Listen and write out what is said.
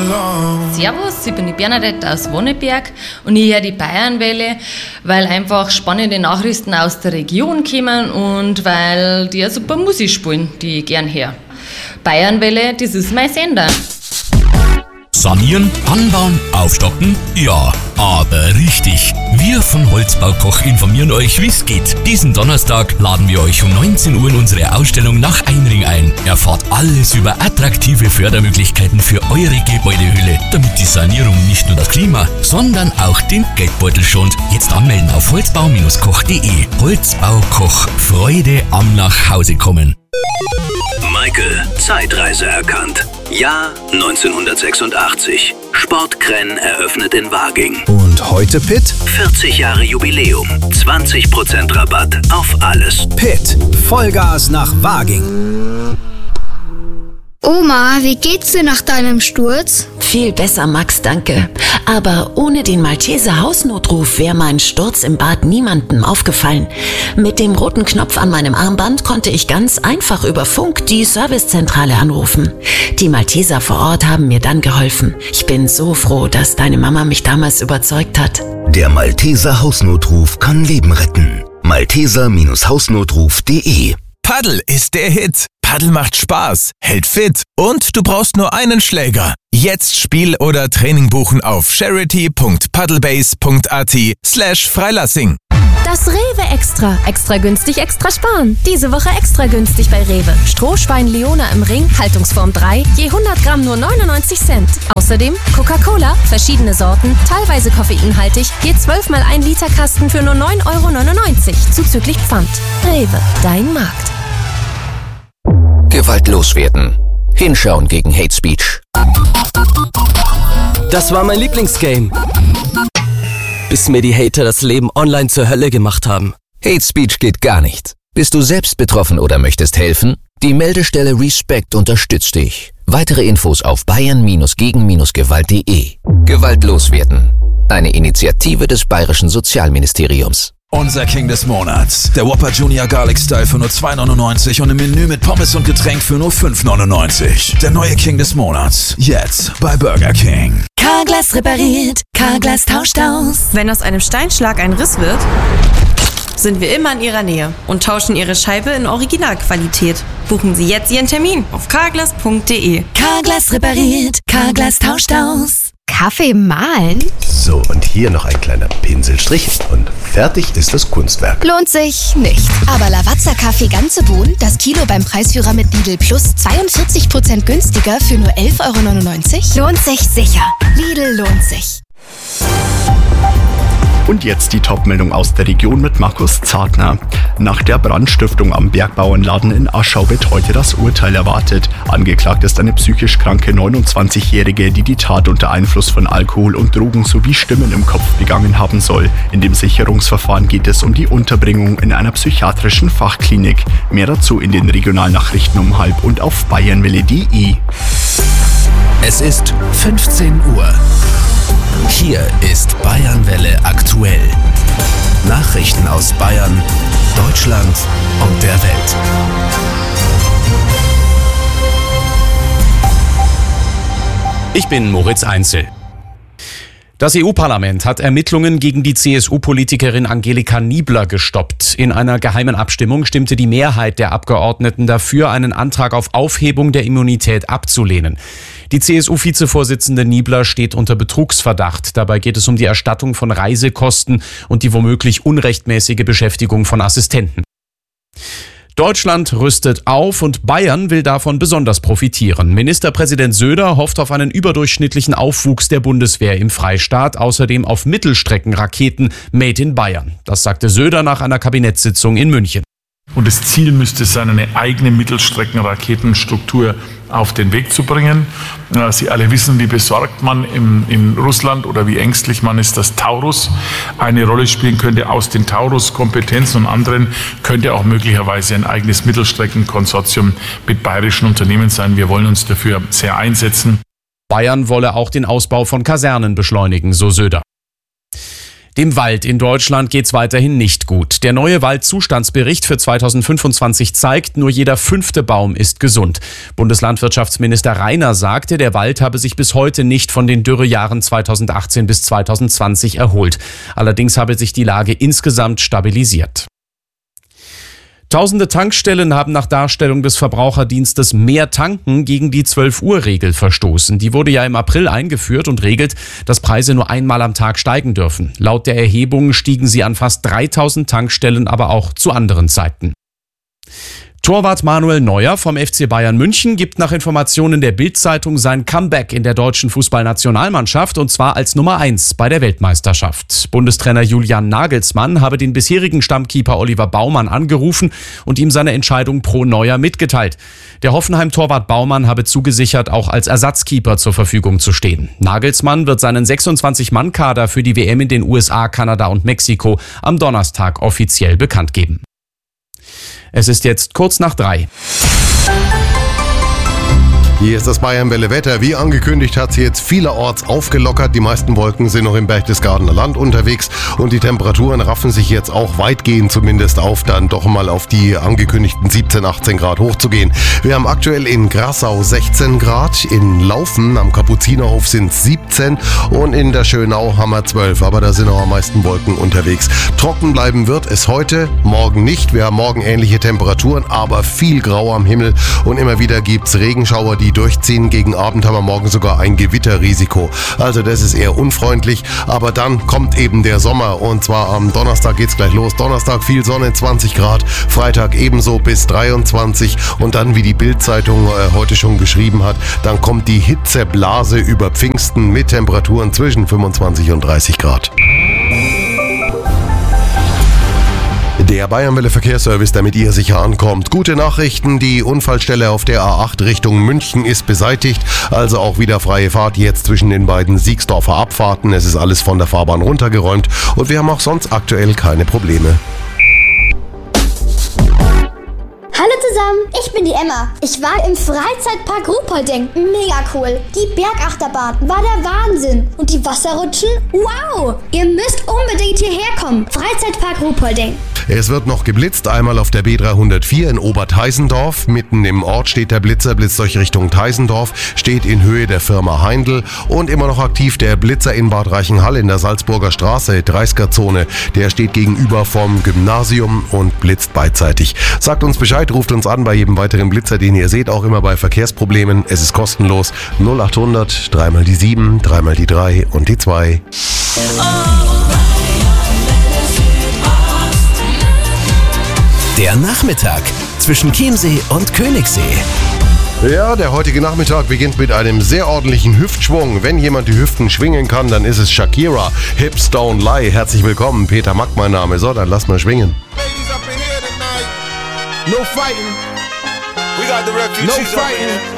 Servus, ich bin die Bernadette aus Wonneberg und ich höre die Bayernwelle, weil einfach spannende Nachrichten aus der Region kommen und weil die ja super Musik spielen, die ich gern höre. Bayernwelle, das ist mein Sender. Sanieren, anbauen, aufstocken? Ja, aber richtig. Wir von Holzbaukoch informieren euch, wie es geht. Diesen Donnerstag laden wir euch um 19 Uhr in unsere Ausstellung nach Einring ein. Erfahrt alles über attraktive Fördermöglichkeiten für eure Gebäudehülle, damit die Sanierung nicht nur das Klima, sondern auch den Geldbeutel schont. Jetzt anmelden auf holzbau-koch.de. Holzbaukoch, Freude am Nachhausekommen. Michael, Zeitreise erkannt. Jahr 1986. Sportkrenn eröffnet in Waging. Und heute Pitt? 40 Jahre Jubiläum. 20% Rabatt auf alles. Pitt, Vollgas nach Waging. Oma, wie geht's dir nach deinem Sturz? Viel besser, Max, danke. Aber ohne den Malteser Hausnotruf wäre mein Sturz im Bad niemandem aufgefallen. Mit dem roten Knopf an meinem Armband konnte ich ganz einfach über Funk die Servicezentrale anrufen. Die Malteser vor Ort haben mir dann geholfen. Ich bin so froh, dass deine Mama mich damals überzeugt hat. Der Malteser Hausnotruf kann Leben retten. Malteser-Hausnotruf.de. Paddel ist der Hit. Paddel macht Spaß, hält fit und du brauchst nur einen Schläger. Jetzt Spiel oder Training buchen auf charity.paddlebase.at/Freilassing. Das Rewe Extra. Extra günstig, extra sparen. Diese Woche extra günstig bei Rewe. Strohschwein Leona im Ring, Haltungsform 3, je 100 Gramm nur 99 Cent. Außerdem Coca-Cola, verschiedene Sorten, teilweise koffeinhaltig, je 12 mal 1 Liter Kasten für nur 9,99 €, zuzüglich Pfand. Rewe, dein Markt. Gewalt loswerden. Hinschauen gegen Hate Speech. Das war mein Lieblingsgame. Bis mir die Hater das Leben online zur Hölle gemacht haben. Hate Speech geht gar nicht. Bist du selbst betroffen oder möchtest helfen? Die Meldestelle Respect unterstützt dich. Weitere Infos auf bayern-gegen-gewalt.de. Gewalt loswerden. Eine Initiative des Bayerischen Sozialministeriums. Unser King des Monats. Der Whopper Junior Garlic Style für nur 2,99 € und im Menü mit Pommes und Getränk für nur 5,99 €. Der neue King des Monats. Jetzt bei Burger King. Carglass repariert, Carglass tauscht aus. Wenn aus einem Steinschlag ein Riss wird, sind wir immer in Ihrer Nähe und tauschen Ihre Scheibe in Originalqualität. Buchen Sie jetzt Ihren Termin auf carglass.de. Carglass repariert, Carglass tauscht aus. Kaffee mahlen? So, und hier noch ein kleiner Pinselstrich und fertig ist das Kunstwerk. Lohnt sich nicht. Aber Lavazza Kaffee ganze Bohnen, das Kilo beim Preisführer mit Lidl Plus 42% günstiger für nur 11,99 €? Lohnt sich sicher. Lidl lohnt sich. Und jetzt die Top-Meldung aus der Region mit Markus Zartner. Nach der Brandstiftung am Bergbauernladen in Aschau wird heute das Urteil erwartet. Angeklagt ist eine psychisch kranke 29-Jährige, die die Tat unter Einfluss von Alkohol und Drogen sowie Stimmen im Kopf begangen haben soll. In dem Sicherungsverfahren geht es um die Unterbringung in einer psychiatrischen Fachklinik. Mehr dazu in den Regionalnachrichten um 12:30 und auf bayernwelle.de. Es ist 15 Uhr. Hier ist Bayernwelle aktuell. Nachrichten aus Bayern, Deutschland und der Welt. Ich bin Moritz Einzel. Das EU-Parlament hat Ermittlungen gegen die CSU-Politikerin Angelika Niebler gestoppt. In einer geheimen Abstimmung stimmte die Mehrheit der Abgeordneten dafür, einen Antrag auf Aufhebung der Immunität abzulehnen. Die CSU-Vizevorsitzende Niebler steht unter Betrugsverdacht. Dabei geht es um die Erstattung von Reisekosten und die womöglich unrechtmäßige Beschäftigung von Assistenten. Deutschland rüstet auf und Bayern will davon besonders profitieren. Ministerpräsident Söder hofft auf einen überdurchschnittlichen Aufwuchs der Bundeswehr im Freistaat, außerdem auf Mittelstreckenraketen made in Bayern. Das sagte Söder nach einer Kabinettssitzung in München. Und das Ziel müsste sein, eine eigene Mittelstreckenraketenstruktur auf den Weg zu bringen. Sie alle wissen, wie besorgt man in Russland oder wie ängstlich man ist, dass Taurus eine Rolle spielen könnte. Aus den Taurus-Kompetenzen und anderen könnte auch möglicherweise ein eigenes Mittelstreckenkonsortium mit bayerischen Unternehmen sein. Wir wollen uns dafür sehr einsetzen. Bayern wolle auch den Ausbau von Kasernen beschleunigen, so Söder. Dem Wald in Deutschland geht's weiterhin nicht gut. Der neue Waldzustandsbericht für 2025 zeigt, nur jeder 5. Baum ist gesund. Bundeslandwirtschaftsminister Rainer sagte, der Wald habe sich bis heute nicht von den Dürrejahren 2018 bis 2020 erholt. Allerdings habe sich die Lage insgesamt stabilisiert. Tausende Tankstellen haben nach Darstellung des Verbraucherdienstes Mehr Tanken gegen die 12-Uhr-Regel verstoßen. Die wurde ja im April eingeführt und regelt, dass Preise nur einmal am Tag steigen dürfen. Laut der Erhebung stiegen sie an fast 3000 Tankstellen aber auch zu anderen Zeiten. Torwart Manuel Neuer vom FC Bayern München gibt nach Informationen der Bild-Zeitung sein Comeback in der deutschen Fußballnationalmannschaft und zwar als Nummer 1 bei der Weltmeisterschaft. Bundestrainer Julian Nagelsmann habe den bisherigen Stammkeeper Oliver Baumann angerufen und ihm seine Entscheidung pro Neuer mitgeteilt. Der Hoffenheim-Torwart Baumann habe zugesichert, auch als Ersatzkeeper zur Verfügung zu stehen. Nagelsmann wird seinen 26-Mann-Kader für die WM in den USA, Kanada und Mexiko am Donnerstag offiziell bekannt geben. Es ist jetzt kurz nach 3. Hier ist das Bayern-Welle-Wetter. Wie angekündigt hat sie jetzt vielerorts aufgelockert. Die meisten Wolken sind noch im Berchtesgadener Land unterwegs und die Temperaturen raffen sich jetzt auch weitgehend zumindest auf, dann doch mal auf die angekündigten 17, 18 Grad hochzugehen. Wir haben aktuell in Grassau 16 Grad, in Laufen am Kapuzinerhof sind es 17 und in der Schönau haben wir 12, aber da sind auch am meisten Wolken unterwegs. Trocken bleiben wird es heute, morgen nicht. Wir haben morgen ähnliche Temperaturen, aber viel Grau am Himmel und immer wieder gibt es Regenschauer, die durchziehen. Gegen Abend haben wir morgen sogar ein Gewitterrisiko. Also das ist eher unfreundlich, aber dann kommt eben der Sommer und zwar am Donnerstag geht's gleich los. Donnerstag viel Sonne, 20 Grad, Freitag ebenso bis 23 und dann, wie die Bild-Zeitung heute schon geschrieben hat, dann kommt die Hitzeblase über Pfingsten mit Temperaturen zwischen 25 und 30 Grad. Der Bayern-Welle Verkehrsservice, damit ihr sicher ankommt. Gute Nachrichten, die Unfallstelle auf der A8 Richtung München ist beseitigt. Also auch wieder freie Fahrt jetzt zwischen den beiden Siegsdorfer Abfahrten. Es ist alles von der Fahrbahn runtergeräumt und wir haben auch sonst aktuell keine Probleme. Hallo zusammen, ich bin die Emma. Ich war im Freizeitpark Ruhpolding. Mega cool. Die Bergachterbahn war der Wahnsinn. Und die Wasserrutschen? Wow! Ihr müsst unbedingt hierher kommen. Freizeitpark Ruhpolding. Es wird noch geblitzt, einmal auf der B304 in Oberteisendorf. Mitten im Ort steht der Blitzer, blitzt euch Richtung Teisendorf, steht in Höhe der Firma Heindl. Und immer noch aktiv der Blitzer in Bad Reichenhall in der Salzburger Straße, 30er-Zone. Der steht gegenüber vom Gymnasium und blitzt beidseitig. Sagt uns Bescheid, ruft uns an bei jedem weiteren Blitzer, den ihr seht, auch immer bei Verkehrsproblemen. Es ist kostenlos. 0800, 3 mal die 7, 3 mal die 3 und die 2. Der Nachmittag zwischen Chiemsee und Königssee. Ja, der heutige Nachmittag beginnt mit einem sehr ordentlichen Hüftschwung. Wenn jemand die Hüften schwingen kann, dann ist es Shakira. Hips don't lie. Herzlich willkommen, Peter Mack mein Name. So, dann lass mal schwingen. No fighting. We got the refugees. No fighting.